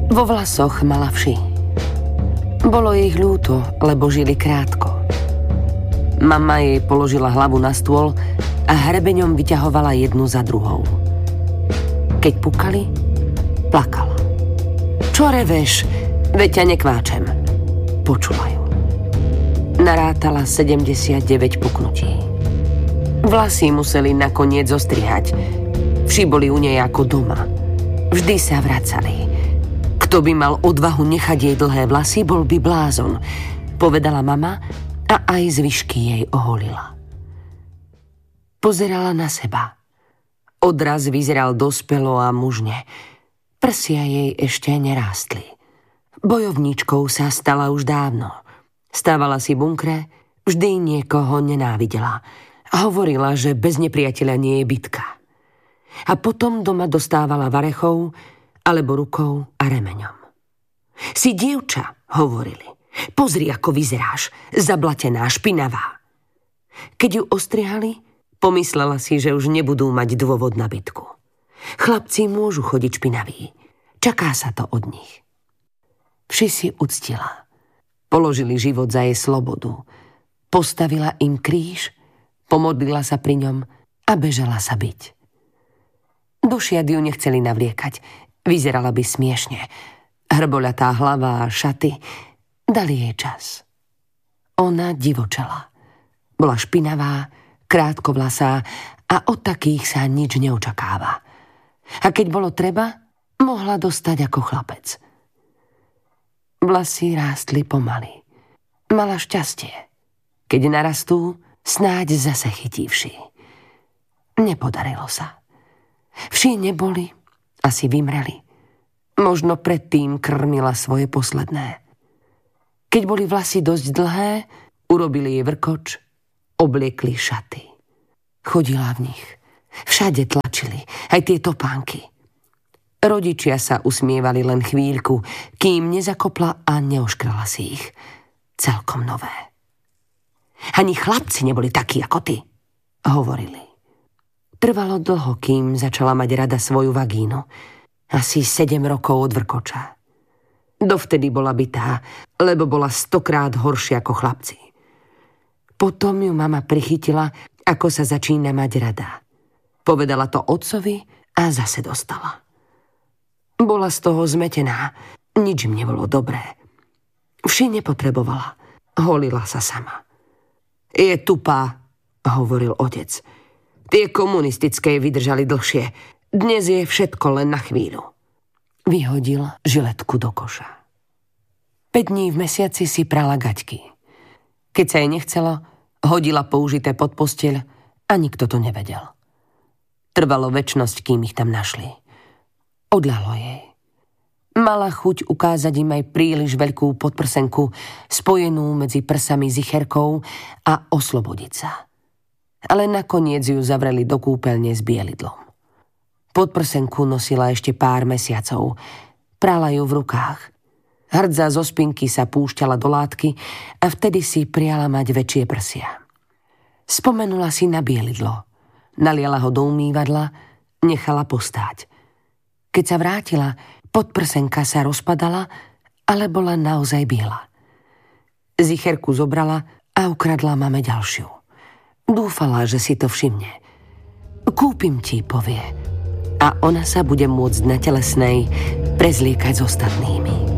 Vo vlasoch mala vši. Bolo jej ľúto, lebo žili krátko. Mama jej položila hlavu na stôl a hrebeňom vyťahovala jednu za druhou. Keď pukali, plakala. Čo reveš? Veď ťa nekváčem. Počula ju. Narátala 79 puknutí. Vlasy museli nakoniec zostrihať. Vši boli u nej ako doma. Vždy sa vracali. Kto by mal odvahu nechať jej dlhé vlasy, bol by blázon, povedala mama a aj zvyšky jej oholila. Pozerala na seba. Odraz vyzeral dospelo a mužne. Prsia jej ešte nerástli. Bojovníčkou sa stala už dávno. Stávala si bunkre, vždy niekoho nenávidela. Hovorila, že bez nepriateľa nie je bitka. A potom doma dostávala varechou alebo rukou a remeňom. Si dievča, hovorili. Pozri, ako vyzeráš, zablatená, špinavá. Keď ju ostrihali, pomyslela si, že už nebudú mať dôvod na bitku. Chlapci môžu chodiť špinaví. Čaká sa to od nich. Vši si uctila. Položili život za jej slobodu. Postavila im kríž, pomodlila sa pri ňom a bežala sa byť. Do šiat ju nechceli navliekať. Vyzerala by smiešne. Hrboľatá hlava a šaty dali jej čas. Ona divočela. Bola špinavá, krátkovlasá a od takých sa nič neočakáva. A keď bolo treba, mohla dostať ako chlapec. Vlasy rástli pomaly. Mala šťastie. Keď narastú, snáď zase chytí vši. Nepodarilo sa. Vši neboli, asi vymreli. Možno predtým krmila svoje posledné. Keď boli vlasy dosť dlhé, urobili jej vrkoč, obliekli šaty. Chodila v nich. Všade tlačili, aj tie topánky. Rodičia sa usmievali len chvíľku, kým nezakopla a neoškrala si ich. Celkom nové. Ani chlapci neboli takí ako ty, hovorili. Trvalo dlho, kým začala mať rada svoju vagínu. Asi 7 rokov od vrkoča. Dovtedy bola bitá, lebo bola 100-krát horšia ako chlapci. Potom ju mama prichytila, ako sa začína mať rada. Povedala to otcovi a zase dostala. Bola z toho zmetená, nič im nebolo dobré. Vši nepotrebovala, holila sa sama. Je tupá, hovoril otec. Tie komunistické vydržali dlhšie. Dnes je všetko len na chvíľu. Vyhodil žiletku do koša. 5 dní v mesiaci si prala gaťky. Keď sa jej nechcelo, hodila použité pod posteľ a nikto to nevedel. Trvalo večnosť, kým ich tam našli. Odľahlo jej. Mala chuť ukázať im aj príliš veľkú podprsenku, spojenú medzi prsami zicherkou a oslobodiť sa. Ale nakoniec ju zavreli do kúpeľne s bielidlom. Podprsenku nosila ešte pár mesiacov. Prala ju v rukách. Hrdza zo spinky sa púšťala do látky a vtedy si priala mať väčšie prsia. Spomenula si na bielidlo. Naliala ho do umývadla, nechala postáť. Keď sa vrátila, podprsenka sa rozpadala, ale bola naozaj biela. Zicherku zobrala a ukradla mame ďalšiu. Dúfala, že si to všimne. Kúpim ti, povie. A ona sa bude môcť na telesnej prezliekať s ostatnými.